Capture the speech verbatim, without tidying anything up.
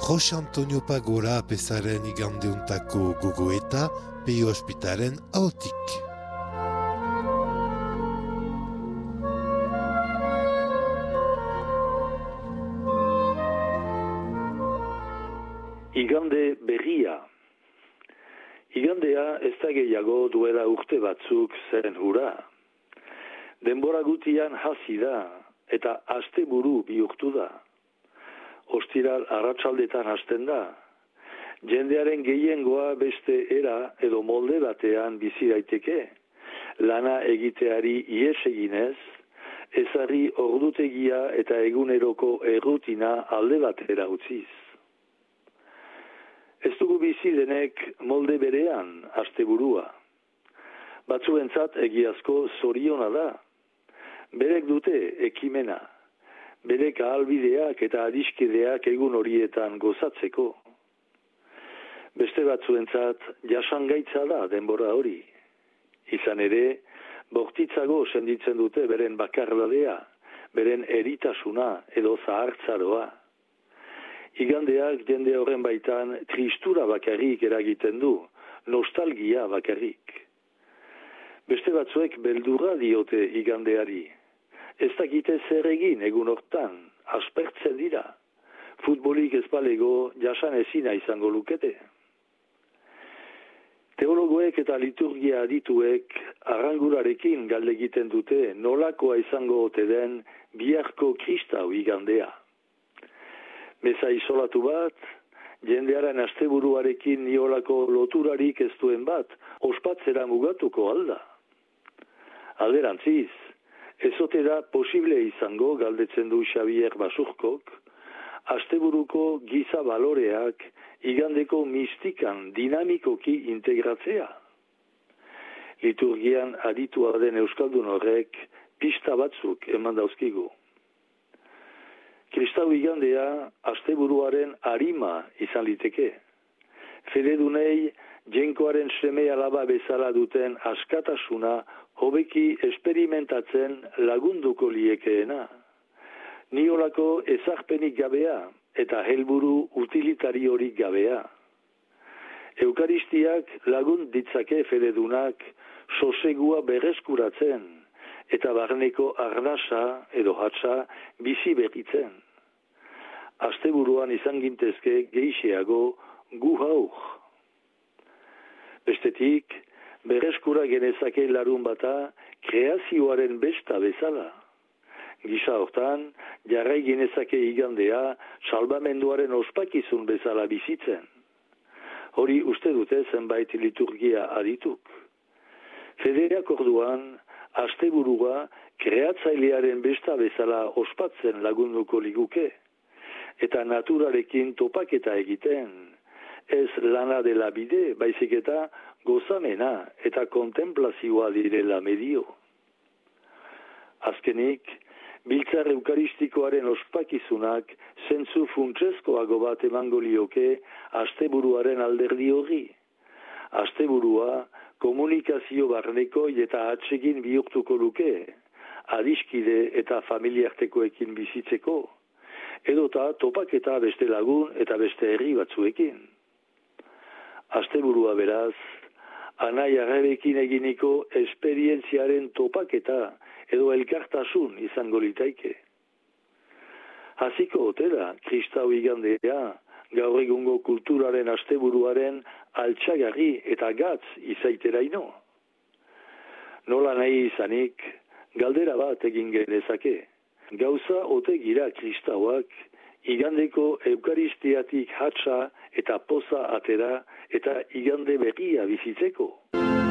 Jose Antonio Pagora apezaren igandeuntako gogoeta Peio Ospitaren ahotik. Igande berria. Igandea ez da gehiago duela urte batzuk zen hura. Denbora gutian hasi da eta asteburu bihurtu da. Ostiral arratsaldetan hasten da. Jendearen gehiengoa beste era edo molde batean bizi daiteke. Lana egiteari ihes eginez, ezarri ordutegia eta eguneroko errutina alde batera utziz. Ez dugu bizi denek molde berean asteburua. Batzuentzat egiazko zoriona da. Berek dute ekimena. Berek ahalbideak eta adiskideak egun horietan gozatzeko. Beste batzuentzat jasangaitza da denbora hori. Izan ere, bortitzago senditzen dute beren bakardadea, beren eritasuna edo zahartzaroa. Igandeak jende horren baitan tristura bakarrik eragiten du, nostalgia bakarrik. Beste batzuek beldurra diote igandeari. Ez dakite zer egin egun hortan, aspertzen dira. Futbolik ez balego jasan ezina izango lukete. Teologoek eta liturgia adituek arrangurarekin galde egiten dute nolakoa izango ote den biharko kristau igandea. Meza isolatu bat, jendearen asteburuarekin niolako loturarik ez duen bat, ospatzera mugatuko alda. Alderantziz, ezote da posible izango galdetzen du Xavier Basurkok, asteburuko giza baloreak igandeko mistikan dinamikoki integratzea. Liturgian aditua den euskaldun horrek pista batzuk eman dauzkigu. Kristau igandea asteburuaren arima izan liteke. Fededunei jenkoaren seme alaba bezala duten askatasuna hobeki esperimentatzen lagunduko liekeena. Niolako ezarpenik gabea eta helburu utilitariorik gabea. Eukaristiak lagun ditzake fededunak sosegua berreskuratzen eta barneko arnasa edo hatsa bizi berritzen. Asteburuan izan gintezke geixeago gu haur. Bestetik, berreskura genezake larun bata kreazioaren besta bezala. Gisa hortan, jarrai genezake igandea salbamenduaren ospakizun bezala bizitzen. Hori uste dute zenbait liturgia adituk. Federeak orduan, asteburua kreatzailearen besta bezala ospatzen lagunduko liguke, eta naturarekin topaketa egiten, ez lana dela bide, baizik eta gozamena eta kontemplazioa direla medio. Azkenik, biltzar eukaristikoaren ospakizunak zentzu funtsezkoago bat emango lioke asteburuaren alderdi horri. Asteburua komunikazio barneko eta atsegin bihurtuko luke, adiskide eta familiartekoekin bizitzeko, edota topaketa beste lagun eta beste herri batzuekin. Asteburua beraz, anai arrebekin eginiko esperientziaren topaketa edo elkartasun izango litaike. Hasiko ote da kristau igandea gaur egungo kulturaren asteburuaren altxagarri eta gatz izaiteraino. Nola nahi izanik, galdera bat egin genezake. Gauza ote gira kristauak igandeko eukaristiatik hatsa eta poza atera eta igande berria bizitzeko.